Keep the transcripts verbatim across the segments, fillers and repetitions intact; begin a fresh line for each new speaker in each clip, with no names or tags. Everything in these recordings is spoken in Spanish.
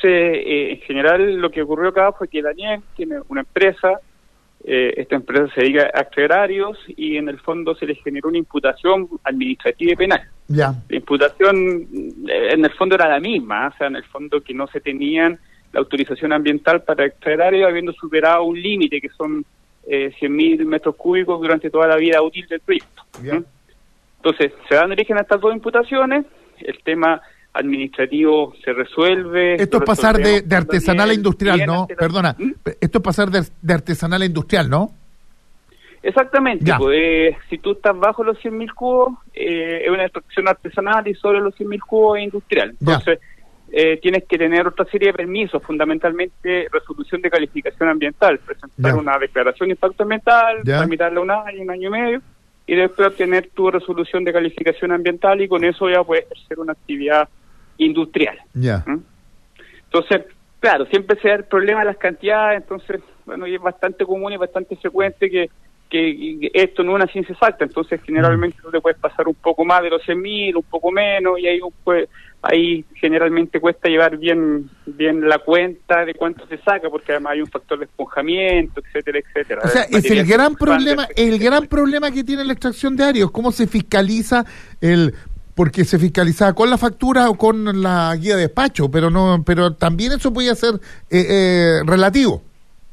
eh, en general lo que ocurrió acá fue que Daniel tiene una empresa, eh, esta empresa se dedica a extraer arios y en el fondo se le generó una imputación administrativa y penal.
Ya.
La imputación eh, en el fondo era la misma, o sea, en el fondo que no se tenían la autorización ambiental para extraer arios habiendo superado un límite que son eh, cien mil metros cúbicos durante toda la vida útil del proyecto. ¿Mm? Entonces, se dan origen a estas dos imputaciones, el tema administrativo se resuelve.
Esto es pasar de, de artesanal a industrial, ¿no? Perdona, ¿Mm? Esto es pasar de, de artesanal a industrial, ¿no?
Exactamente, pues, eh, si tú estás bajo los cien mil cubos, eh, es una extracción artesanal y sobre los cien mil cubos es industrial. Entonces, eh, tienes que tener otra serie de permisos, fundamentalmente resolución de calificación ambiental, presentar ya. una declaración de impacto ambiental, tramitarla un año, un año y medio, y después obtener tu resolución de calificación ambiental y con eso ya puedes hacer una actividad industrial.
Ya.
¿Mm? Entonces, claro, siempre se da el problema de las cantidades, entonces, bueno, y es bastante común y bastante frecuente que, que, que esto no es una ciencia exacta, entonces generalmente mm. tú te puedes pasar un poco más de los cien mil, un poco menos, y ahí, pues, ahí generalmente cuesta llevar bien bien la cuenta de cuánto se saca, porque además hay un factor de esponjamiento, etcétera, etcétera.
O sea, es el gran problema, el gran problema que tiene la extracción de arios, cómo se fiscaliza el... porque se fiscalizaba con la factura o con la guía de despacho, pero no, pero también eso podía ser eh, eh, relativo.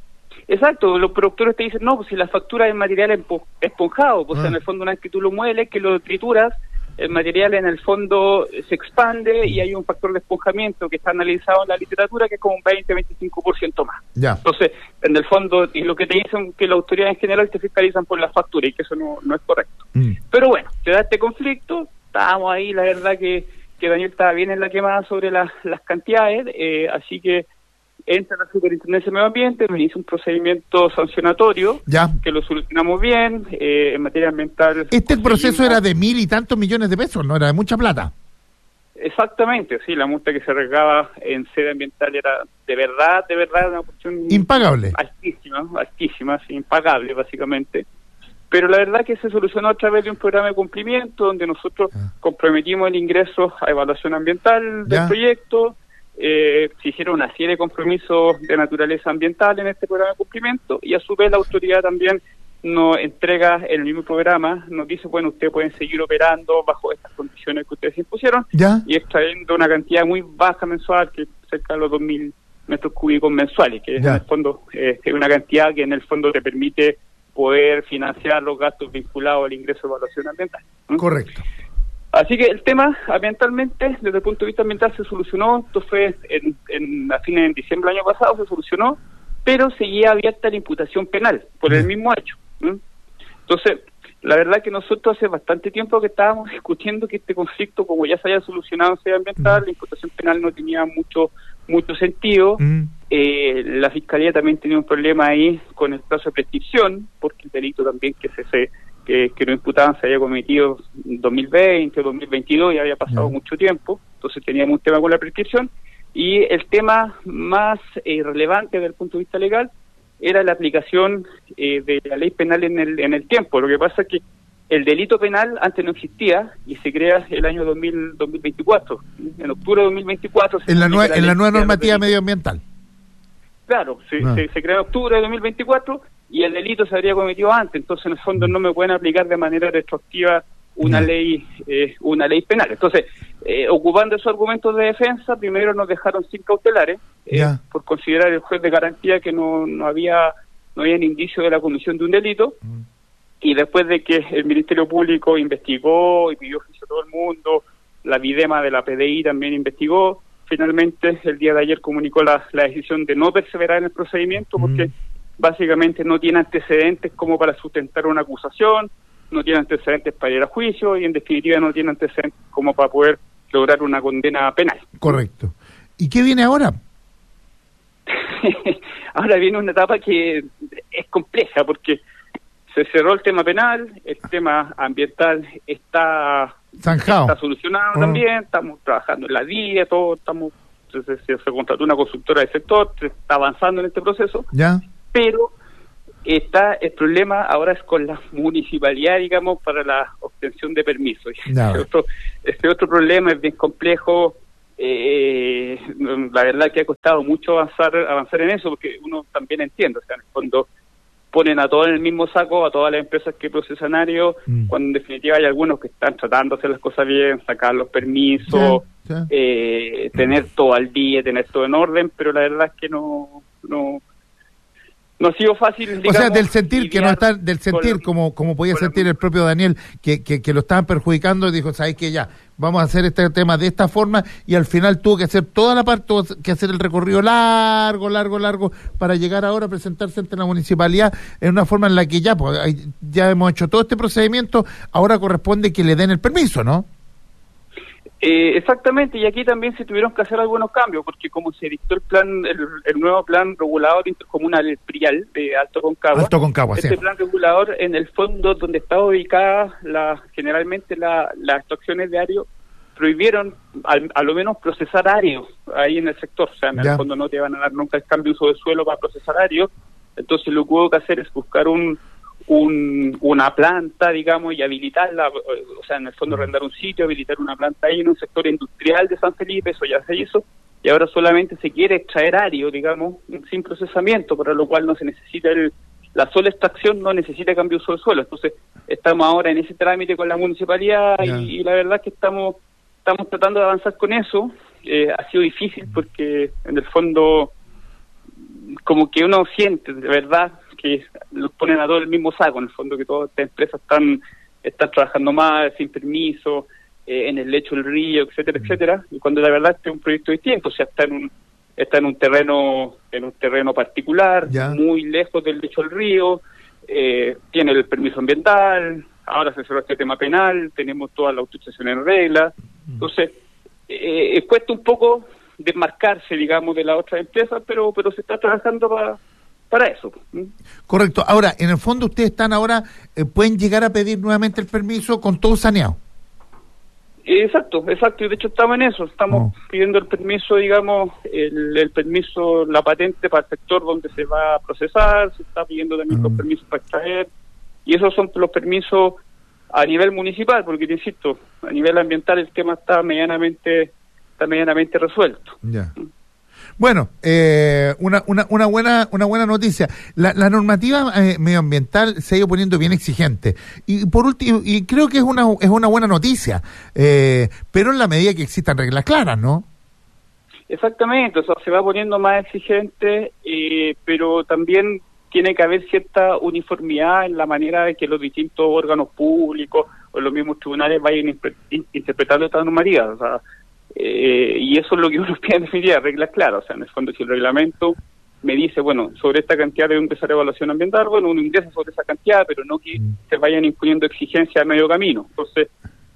Exacto, los productores te dicen, no, pues si la factura es material esponjado, pues ah. en el fondo una vez que tú lo mueles, que lo trituras, el material en el fondo se expande y hay un factor de esponjamiento que está analizado en la literatura que es como un veinte a veinticinco por ciento más.
Ya.
Entonces, en el fondo, y lo que te dicen que las autoridades en general te fiscalizan por la factura y que eso no, no es correcto. Mm. Pero bueno, se da este conflicto. Estábamos ahí, la verdad que, que Daniel estaba bien en la quemada sobre la, las cantidades, eh, así que entra la Superintendencia de Medio Ambiente, me hizo un procedimiento sancionatorio,
ya.
que lo solucionamos bien, eh, en materia ambiental.
Este proceso era de mil y tantos millones de pesos, ¿no? Era de mucha plata.
Exactamente, sí, la multa que se regaba en sede ambiental era de verdad, de verdad, una cuestión...
impagable.
Altísima, altísima, sí, impagable, básicamente. Pero la verdad que se solucionó a través de un programa de cumplimiento donde nosotros ah. comprometimos el ingreso a evaluación ambiental del ya. proyecto, eh, se hicieron una serie de compromisos de naturaleza ambiental en este programa de cumplimiento y a su vez la autoridad también nos entrega el mismo programa, nos dice, bueno, ustedes pueden seguir operando bajo estas condiciones que ustedes impusieron
¿Ya?
y extrayendo una cantidad muy baja mensual, que es cerca de los dos mil metros cúbicos mensuales, que
ya.
en el fondo eh, es una cantidad que en el fondo te permite poder financiar los gastos vinculados al ingreso de evaluación ambiental. ¿Mm?
Correcto.
Así que el tema ambientalmente, desde el punto de vista ambiental, se solucionó. Esto fue en, en, a fines de diciembre del año pasado, se solucionó, pero seguía abierta la imputación penal por el mismo hecho. ¿Mm? Entonces, la verdad que nosotros hace bastante tiempo que estábamos discutiendo que este conflicto, como ya se haya solucionado en sede ambiental, mm. la imputación penal no tenía mucho mucho sentido. Mm. Eh, la Fiscalía también tenía un problema ahí con el plazo de prescripción, porque el delito también que se, se que, que lo imputaban se había cometido en dos mil veinte o dos mil veintidós y había pasado mm. mucho tiempo, entonces teníamos un tema con la prescripción. Y el tema más eh, relevante desde el punto de vista legal era la aplicación eh, de la ley penal en el en el tiempo. Lo que pasa es que el delito penal antes no existía y se crea el año dos mil veinticuatro. En octubre de dos mil veinticuatro... Se
en la, nue-
la
en la nueva normativa medioambiental.
Claro, se, ah. se, se crea en octubre de dos mil veinticuatro y el delito se habría cometido antes. Entonces, en el fondo, no me pueden aplicar de manera retroactiva una ley eh, una ley penal. Entonces, eh, ocupando esos argumentos de defensa, primero nos dejaron sin cautelares eh, por considerar el juez de garantía que no, no había no había indicio de la comisión de un delito. Mm. Y después de que el Ministerio Público investigó y pidió juicio a todo el mundo, la Videma de la P D I también investigó, finalmente el día de ayer comunicó la, la decisión de no perseverar en el procedimiento porque mm. básicamente no tiene antecedentes como para sustentar una acusación, no tiene antecedentes para ir a juicio y en definitiva no tiene antecedentes como para poder lograr una condena penal.
Correcto. ¿Y qué viene ahora?
Ahora viene una etapa que es compleja porque se cerró el tema penal, el tema ambiental está, está solucionado oh. también, estamos trabajando en la D I A, todo, estamos se, se, se contrató una consultora del sector, se está avanzando en este proceso,
¿Ya?
Pero está el problema ahora es con la municipalidad, digamos, para la obtención de permisos. No. Este, otro, este otro problema es bien complejo eh, la verdad que ha costado mucho avanzar avanzar en eso, porque uno también entiende, o sea, en el fondo ponen a todos en el mismo saco, a todas las empresas que procesan áreos, mm. cuando en definitiva hay algunos que están tratando de hacer las cosas bien, sacar los permisos, sí, sí. Eh, tener todo al día, tener todo en orden, pero la verdad es que no no no ha sido fácil, digamos,
o sea, del sentir que no están, del sentir la, como como podía sentir el propio Daniel, que, que, que lo estaban perjudicando, dijo, sabes que ya, vamos a hacer este tema de esta forma, y al final tuvo que hacer toda la parte, tuvo que hacer el recorrido largo, largo, largo, para llegar ahora a presentarse ante la municipalidad en una forma en la que ya, pues, ya hemos hecho todo este procedimiento, ahora corresponde que le den el permiso, ¿no?
Eh, exactamente, y aquí también se tuvieron que hacer algunos cambios, porque como se dictó el plan, el, el nuevo plan regulador intercomunal, el PRIAL de Alto Concagua,
Alto Concagua,
este
sí.
plan regulador, en el fondo donde está ubicada la, generalmente la, las extracciones de ario, prohibieron al, a lo menos procesar ario ahí en el sector, o sea, en ya. el fondo no te van a dar nunca el cambio de uso de suelo para procesar ario, entonces lo que hubo que hacer es buscar un Un, una planta, digamos, y habilitarla, o sea, en el fondo arrendar un sitio, habilitar una planta ahí en un sector industrial de San Felipe, eso ya se hizo, y ahora solamente se quiere extraer ario, digamos, sin procesamiento, para lo cual no se necesita el, la sola extracción no necesita cambio de uso del suelo, entonces estamos ahora en ese trámite con la municipalidad y, y la verdad es que estamos estamos tratando de avanzar con eso, eh, ha sido difícil porque en el fondo como que uno siente de verdad que los ponen a todos el mismo saco, en el fondo que todas estas empresas están están trabajando mal, sin permiso, eh, en el lecho del río, etcétera, etcétera, y cuando la verdad este es un proyecto distinto, o sea, está en un está en un terreno en un terreno particular, ya. muy lejos del lecho del río, eh, tiene el permiso ambiental, ahora se cerró este tema penal, tenemos toda la autorización en regla, entonces eh, cuesta un poco desmarcarse, digamos, de las otras empresas, pero pero se está trabajando para para eso.
Correcto. Ahora, en el fondo ustedes están ahora, eh, pueden llegar a pedir nuevamente el permiso con todo saneado.
Exacto, exacto, y de hecho estamos en eso, estamos oh. pidiendo el permiso, digamos, el, el permiso, la patente para el sector donde se va a procesar, se está pidiendo también mm. los permisos para extraer, y esos son los permisos a nivel municipal, porque te insisto, a nivel ambiental el tema está medianamente, está medianamente resuelto.
Ya. Bueno, eh, una, una, una buena una buena noticia. La, la normativa eh, medioambiental se ha ido poniendo bien exigente y por último y creo que es una es una buena noticia, eh, pero en la medida que existan reglas claras, ¿no?
Exactamente, o sea, se va poniendo más exigente, eh, pero también tiene que haber cierta uniformidad en la manera de que los distintos órganos públicos o los mismos tribunales vayan interpretando esta normativa, o sea. Eh, y eso es lo que uno pide en definitiva, reglas claras, o sea, en el fondo si el reglamento me dice, bueno, sobre esta cantidad debe empezar evaluación ambiental, bueno, uno ingresa sobre esa cantidad, pero no que se vayan imponiendo exigencias a medio camino, entonces...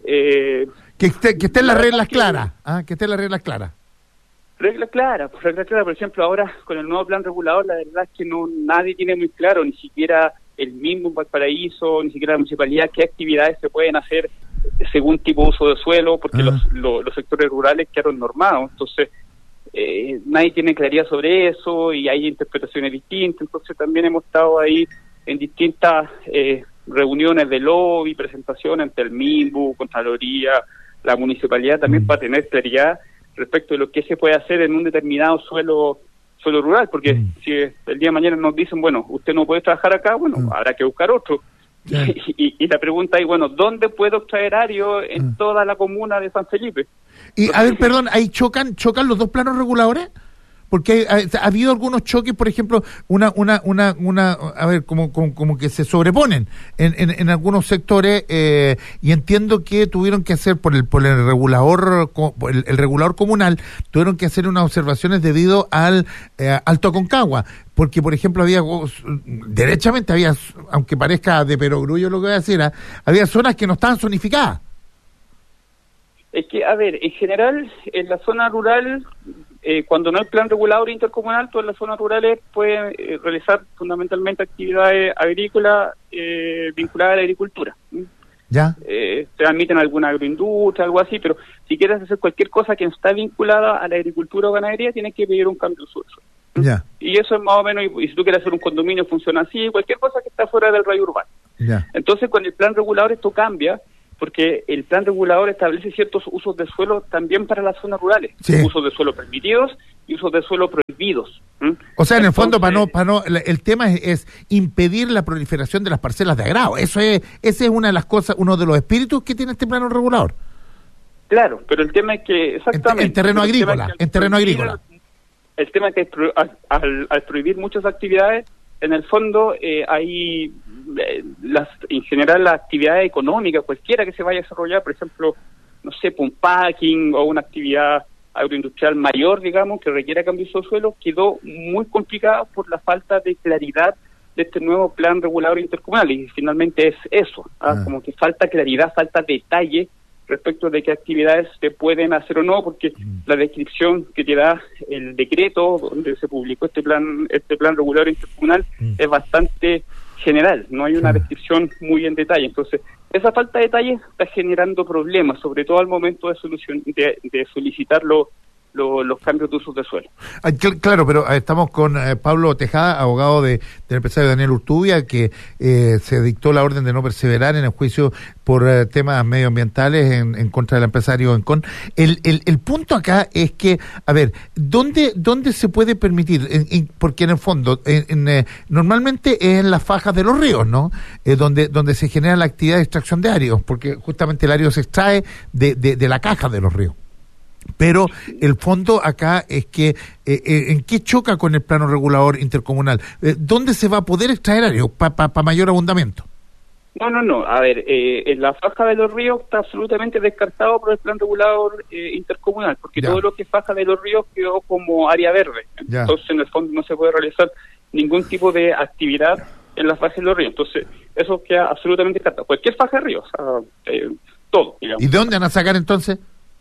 Eh,
que esté, que estén las reglas claras, ¿ah? que estén las reglas claras.
Reglas claras, pues reglas claras, por ejemplo, ahora con el nuevo plan regulador, la verdad es que no nadie tiene muy claro, ni siquiera el mismo Valparaíso, ni siquiera la municipalidad, qué actividades se pueden hacer según tipo de uso de suelo, porque ah. los, los, los sectores rurales quedaron normados, entonces eh, nadie tiene claridad sobre eso y hay interpretaciones distintas, entonces también hemos estado ahí en distintas eh, reuniones de lobby, presentaciones ante el MIMBU, Contraloría, la municipalidad también mm. para tener claridad respecto de lo que se puede hacer en un determinado suelo suelo rural, porque mm. si el día de mañana nos dicen, bueno, usted no puede trabajar acá, bueno, mm. habrá que buscar otro. Yeah. Y, y, y la pregunta es, bueno, ¿dónde puedo extraer ario en mm. toda la comuna de San Felipe?
Y, a ver, perdón, ¿ahí chocan chocan los dos planos reguladores? Porque ha, ha habido algunos choques, por ejemplo, una, una, una, una, a ver, como, como, como que se sobreponen en, en, en algunos sectores, eh, y entiendo que tuvieron que hacer por el, por el regulador, el, el regulador comunal, tuvieron que hacer unas observaciones debido al eh, Alto Aconcagua, porque por ejemplo había, derechamente había, aunque parezca de perogrullo lo que voy a decir, ¿eh? había zonas que no estaban zonificadas.
Es que, a ver, en general, en la zona rural, eh, cuando no hay plan regulador intercomunal, todas las zonas rurales pueden eh, realizar fundamentalmente actividades agrícolas eh, vinculadas a la agricultura.
¿Ya?
Eh, se admiten alguna agroindustria, algo así, pero si quieres hacer cualquier cosa que no está vinculada a la agricultura o ganadería, tienes que pedir un cambio de uso.
Ya.
Y eso es más o menos, y, y si tú quieres hacer un condominio, funciona así, cualquier cosa que está fuera del radio urbano.
Ya.
Entonces, con el plan regulador esto cambia, porque el plan regulador establece ciertos usos de suelo también para las zonas rurales,
sí.
usos de suelo permitidos y usos de suelo prohibidos. ¿Mm?
O sea, en
Entonces,
el fondo, para no, para no, el tema es, es impedir la proliferación de las parcelas de agrado. Eso es, ese es una de las cosas, uno de los espíritus que tiene este plano regulador.
Claro, pero el tema es que exactamente
en, en terreno agrícola,
es que
en terreno
prohibir,
agrícola.
El tema es que al, al, al prohibir muchas actividades, en el fondo eh, hay eh, las, en general las actividades económicas, cualquiera que se vaya a desarrollar, por ejemplo, no sé, un packing o una actividad agroindustrial mayor, digamos, que requiera cambio de suelo, quedó muy complicada por la falta de claridad de este nuevo plan regulador intercomunal, y finalmente es eso, ¿ah? Ah. Como que falta claridad, falta detalle respecto de qué actividades se pueden hacer o no, porque mm. la descripción que te da el decreto donde se publicó este plan este plan regulador intercomunal mm. es bastante general, no hay una mm. descripción muy en detalle. Entonces, esa falta de detalle está generando problemas, sobre todo al momento de solución de, de solicitar lo, lo, los cambios de usos de suelo.
Ay, cl- claro, pero estamos con eh, Pablo Tejada, abogado de, del empresario Daniel Urtubia, que eh, se dictó la orden de no perseverar en el juicio por eh, temas medioambientales en, en contra del empresario Encon. El, el, el punto acá es que, a ver, ¿dónde dónde se puede permitir? En, en, porque en el fondo, en, en, eh, normalmente es en las fajas de los ríos, ¿no? Eh, donde donde se genera la actividad de extracción de arios, porque justamente el ario se extrae de, de, de la caja de los ríos. Pero el fondo acá es que, eh, eh, ¿en qué choca con el plano regulador intercomunal? Eh, ¿Dónde se va a poder extraer ario para pa, pa mayor abundamiento?
No, no, no. A ver, eh, en la faja de los ríos está absolutamente descartado por el plan regulador eh, intercomunal, porque ya. todo lo que es faja de los ríos quedó como área verde. Ya. Entonces, en el fondo no se puede realizar ningún tipo de actividad en la faja de los ríos. Entonces, eso queda absolutamente descartado. Cualquier faja de ríos, o sea, eh, todo, digamos.
¿Y de dónde van a sacar entonces?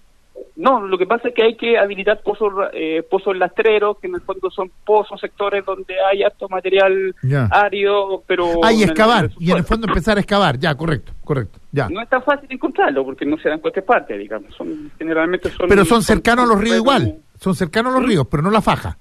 No, lo que pasa es que hay que habilitar pozos eh, pozos lastreros, que en el fondo son pozos, sectores donde hay harto material ya. árido, pero...
Ah, y excavar, el, el y en el fondo empezar a excavar, ya, correcto, correcto, ya.
No es tan fácil encontrarlo, porque no se dan en cualquier parte, digamos, son generalmente son...
Pero son cercanos son, a los ríos igual, son cercanos a los ¿sí? ríos, pero no la faja.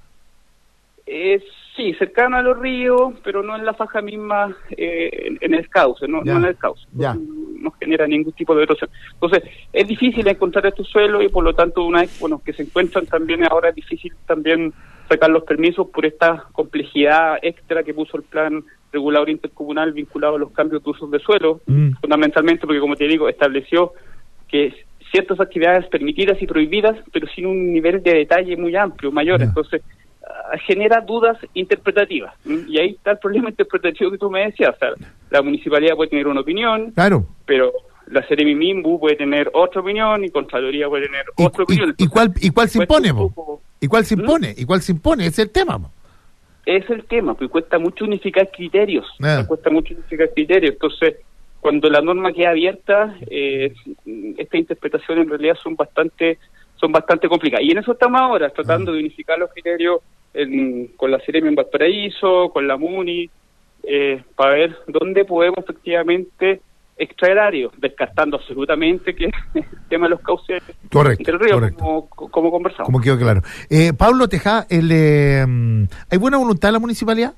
Eh, sí, cercano a los ríos, pero no en la faja misma, eh, en, en el cauce, no, no en el cauce.
Ya.
No, no genera ningún tipo de erosión. Entonces, es difícil encontrar estos suelos y por lo tanto, una vez bueno, que se encuentran también, ahora es difícil también sacar los permisos por esta complejidad extra que puso el plan regulador intercomunal vinculado a los cambios de usos de suelo, mm. fundamentalmente porque, como te digo, estableció que ciertas actividades permitidas y prohibidas, pero sin un nivel de detalle muy amplio, mayor. Yeah. Entonces, uh, genera dudas interpretativas. ¿Mm? Y ahí está el problema interpretativo que tú me decías. O sea, la municipalidad puede tener una opinión,
claro,
pero la Seremi-Minbu puede tener otra opinión y Contraloría puede tener
y,
otra opinión.
Entonces, ¿y cuál, y cuál se impone? Poco... ¿Y cuál se impone? ¿Mm? ¿Y cuál se impone? Ese es el tema. ¿No?
Es el tema, porque cuesta mucho unificar criterios. Yeah. Cuesta mucho unificar criterios. Entonces, cuando la norma queda abierta, eh, estas interpretaciones en realidad son bastante son bastante complicadas. Y en eso estamos ahora, tratando uh-huh. de unificar los criterios en, con la Seremi en Valparaíso, con la MUNI, eh, para ver dónde podemos efectivamente extraer arios, descartando absolutamente que el tema de los cauces
correcto,
del río,
correcto.
Como, como conversamos.
Como quedó claro. Eh, Pablo Tejada, el, eh, ¿hay buena voluntad en la municipalidad?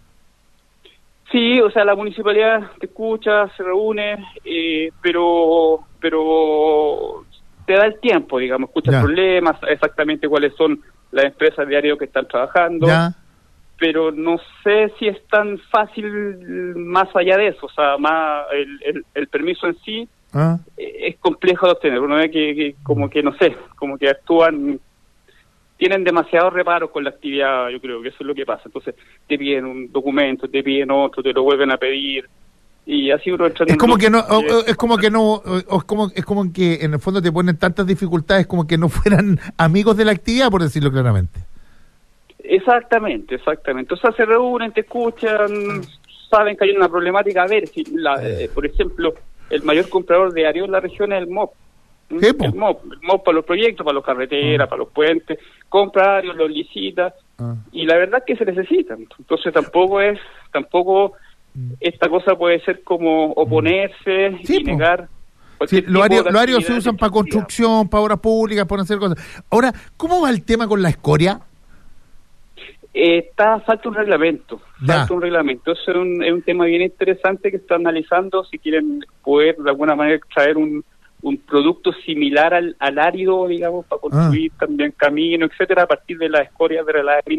Sí, o sea, la municipalidad te escucha, se reúne, eh, pero pero te da el tiempo, digamos, escucha ya. problemas, exactamente cuáles son las empresas de área que están trabajando, ya. pero no sé si es tan fácil más allá de eso, o sea, más el, el, el permiso en sí ah. es complejo de obtener, uno ve que, que como que, no sé, como que actúan... tienen demasiados reparos con la actividad, yo creo que eso es lo que pasa. Entonces, te piden un documento, te piden otro, te lo vuelven a pedir, y así uno entra en
es como que no o,
que...
es como que no o es como es como que en el fondo te ponen tantas dificultades como que no fueran amigos de la actividad, por decirlo claramente.
Exactamente, exactamente. O sea, se reúnen, te escuchan, saben que hay una problemática, a ver si la, eh, por ejemplo, el mayor comprador de áreas en la región es el M O P.
¿Qué,
el M O P, el M O P para los proyectos, para las carreteras, ah. para los puentes, compra áreas, los licita, ah. y la verdad es que se necesitan. Entonces tampoco es, tampoco mm. esta cosa puede ser como oponerse sí, y negar.
Sí, los áreas lo áreas se usan para construcción, para obras públicas, para hacer cosas. Ahora, ¿cómo va el tema con la escoria?
Eh, está falta un reglamento,
Ya.
falta un reglamento. Eso es un, es un tema bien interesante que está analizando si quieren poder de alguna manera extraer un, un producto similar al, al árido, digamos, para construir
Ah.
también caminos, etcétera, a partir de las escorias de las